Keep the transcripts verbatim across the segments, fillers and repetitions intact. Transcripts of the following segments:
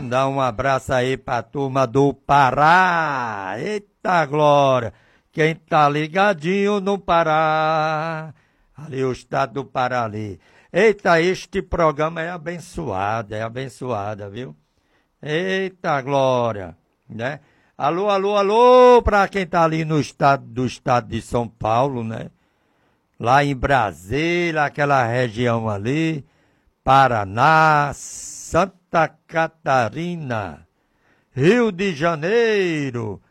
mandar um abraço aí pra turma do Pará. Eita glória! Quem tá ligadinho no Pará, ali o estado do Pará ali. Eita, este programa é abençoado, é abençoada, viu? Eita glória, né? Alô, alô, alô, pra quem tá ali no estado do estado de São Paulo, né? Lá em Brasília, aquela região ali, Paraná, Santa Catarina, Rio de Janeiro,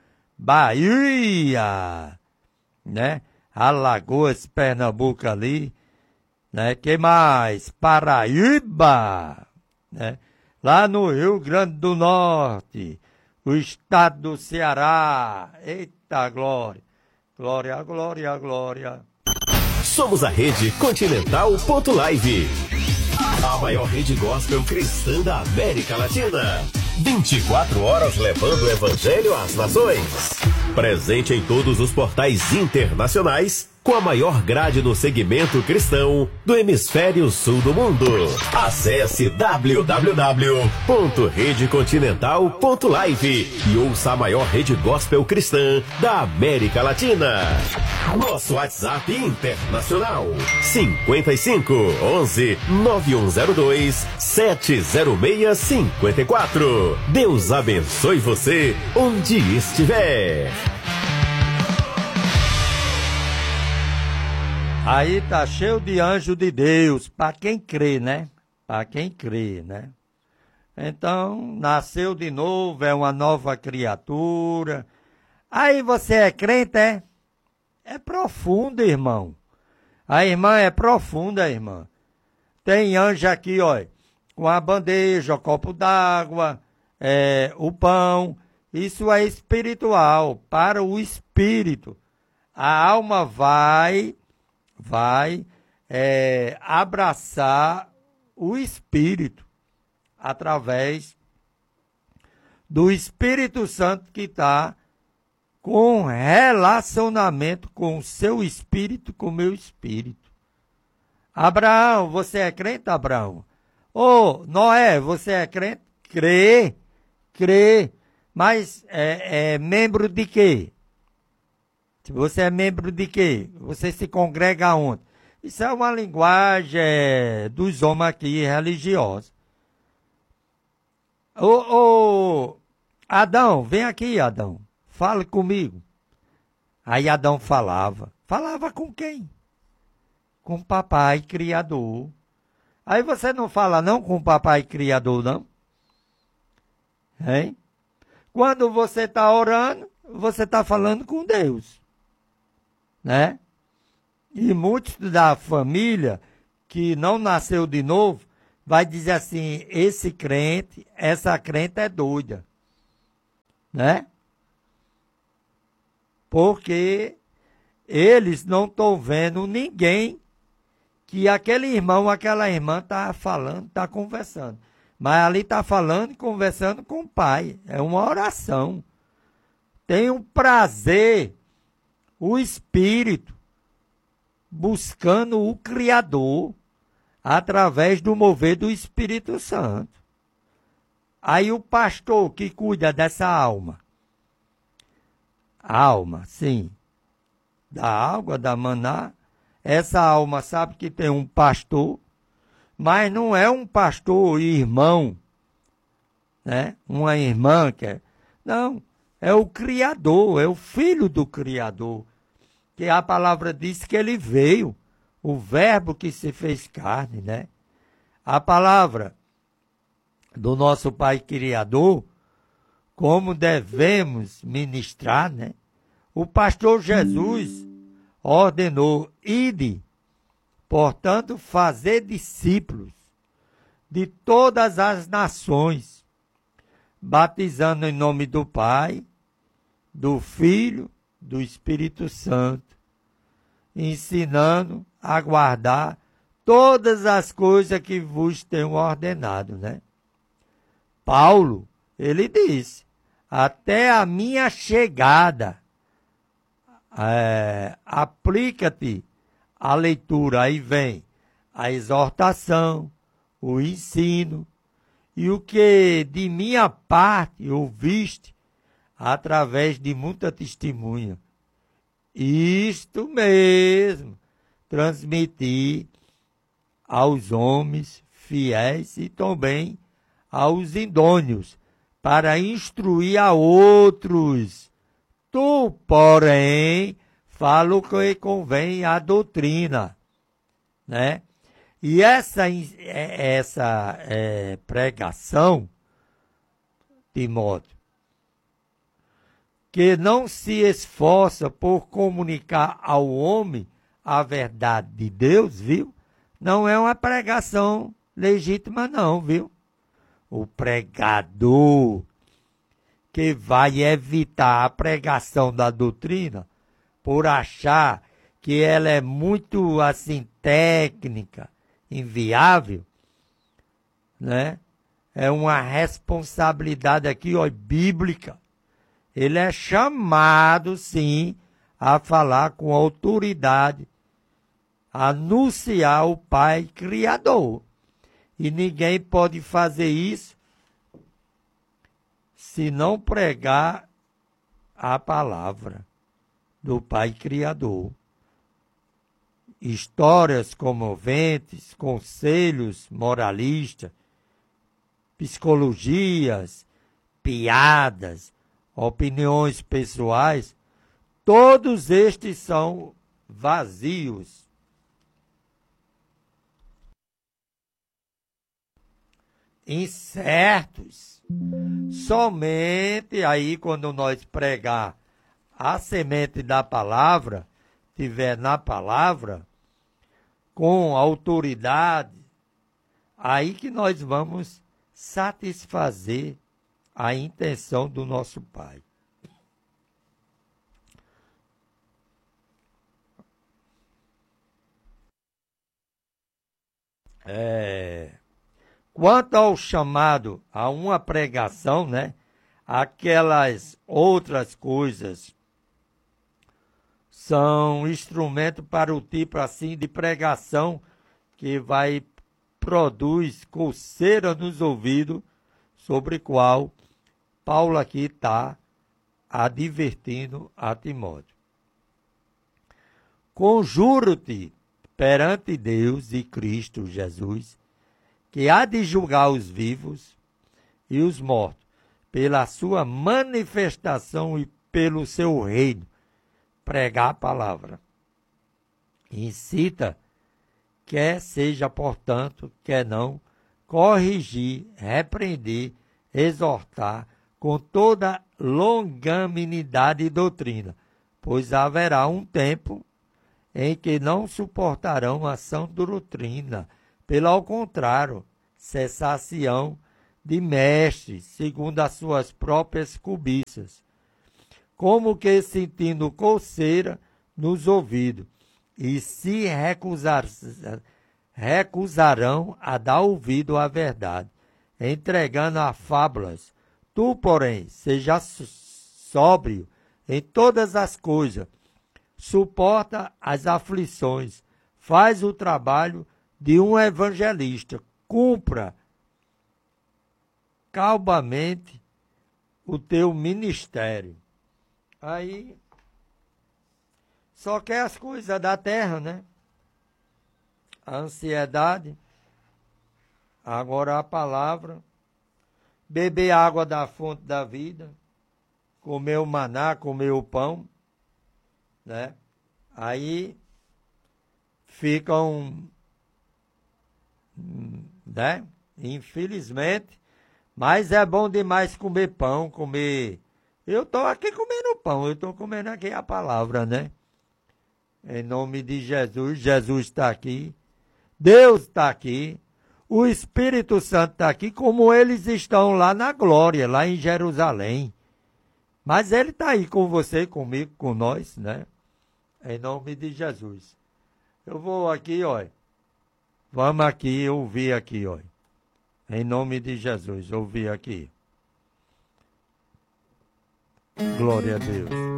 Bahia, né? Alagoas, Pernambuco ali, né? Que mais? Paraíba, né? Lá no Rio Grande do Norte, o estado do Ceará. Eita glória, glória, glória, glória. Somos a Rede Continental Ponto Live, a maior rede gospel cristã da América Latina. vinte e quatro horas levando o evangelho às nações. Presente em todos os portais internacionais, com a maior grade no segmento cristão do hemisfério sul do mundo. Acesse w w w ponto rede continental ponto live e ouça a maior rede gospel cristã da América Latina. Nosso WhatsApp internacional cinquenta e cinco, onze, nove um zero dois, sete zero seis cinco quatro. Deus abençoe você onde estiver. Aí tá cheio de anjo de Deus, para quem crê, né? Para quem crê, né? Então, nasceu de novo, é uma nova criatura. Aí você é crente, é? É profundo, irmão. A irmã é profunda, irmã. Tem anjo aqui, ó, com a bandeja, o copo d'água, é, o pão. Isso é espiritual, para o espírito. A alma vai... vai é, abraçar o Espírito através do Espírito Santo que está com relacionamento com o seu Espírito, com o meu Espírito. Abraão, você é crente, Abraão? Ô, Noé, você é crente? Crê, crê, mas é, é membro de quê? Você é membro de quê? Você se congrega onde? Isso é uma linguagem é, dos homens aqui religiosos. Ô, ô, Adão, vem aqui, Adão. Fale comigo. Aí Adão falava. Falava com quem? Com o papai criador. Aí você não fala não com o papai criador, não? Hein? Quando você está orando, você está falando com Deus. Né? E muitos da família que não nasceu de novo vai dizer assim, esse crente, essa crente é doida, né? Porque eles não estão vendo ninguém que aquele irmão, aquela irmã está falando, está conversando. Mas ali está falando e conversando com o pai. É uma oração. Tem um prazer, o Espírito, buscando o Criador através do mover do Espírito Santo. Aí o pastor que cuida dessa alma, alma, sim, da água, da maná, essa alma sabe que tem um pastor, mas não é um pastor irmão, né? Uma irmã que é, não, é o Criador, é o Filho do Criador, que a palavra diz que ele veio, o verbo que se fez carne, né? A palavra do nosso Pai Criador, como devemos ministrar, né? O pastor Jesus ordenou, ide, portanto, fazer discípulos de todas as nações, batizando em nome do Pai, do Filho, do Espírito Santo, ensinando a guardar todas as coisas que vos tenho ordenado, né? Paulo, ele disse, até a minha chegada, é, aplica-te a leitura, aí vem a exortação, o ensino e o que de minha parte ouviste através de muita testemunha. Isto mesmo, transmiti aos homens fiéis e também aos idôneos, para instruir a outros. Tu, porém, fala o que convém à doutrina, né? E essa, essa é, pregação, Timóteo, que não se esforça por comunicar ao homem a verdade de Deus, viu? Não é uma pregação legítima, não, viu? O pregador que vai evitar a pregação da doutrina por achar que ela é muito, assim, técnica, inviável, né? É uma responsabilidade aqui, ó, bíblica. Ele é chamado, sim, a falar com autoridade, a anunciar o Pai Criador. E ninguém pode fazer isso se não pregar a palavra do Pai Criador. Histórias comoventes, conselhos moralistas, psicologias, piadas, opiniões pessoais, todos estes são vazios. Incertos. Somente aí quando nós pregar a semente da palavra, tiver na palavra, com autoridade, aí que nós vamos satisfazer a intenção do nosso Pai. É... Quanto ao chamado a uma pregação, né? Aquelas outras coisas são instrumento para o tipo assim de pregação que vai produz coceira nos ouvidos, sobre qual Paulo aqui está advertindo a Timóteo. Conjuro-te perante Deus e Cristo Jesus, que há de julgar os vivos e os mortos, pela sua manifestação e pelo seu reino, pregar a palavra. Incita, quer seja, portanto, quer não, corrigir, repreender, exortar, com toda longanimidade e doutrina, pois haverá um tempo em que não suportarão a sã doutrina, pelo ao contrário, cessação de mestres, segundo as suas próprias cobiças, como que sentindo coceira nos ouvidos, e se recusar, recusarão a dar ouvido à verdade, entregando a fábulas. Tu, porém, seja sóbrio em todas as coisas, suporta as aflições, faz o trabalho de um evangelista, cumpra calmamente o teu ministério. Aí, só quer as coisas da terra, né? A ansiedade, agora a palavra, beber água da fonte da vida, comer o maná, comer o pão, né? Aí ficam, né? Infelizmente, mas é bom demais comer pão, comer... Eu estou aqui comendo pão, eu estou comendo aqui a palavra, né? Em nome de Jesus, Jesus está aqui, Deus está aqui, o Espírito Santo está aqui, como eles estão lá na glória, lá em Jerusalém. Mas ele está aí com você, comigo, com nós, né? Em nome de Jesus. Eu vou aqui, ó. Vamos aqui, ouvir aqui, ó. Em nome de Jesus, ouvir aqui. Glória a Deus.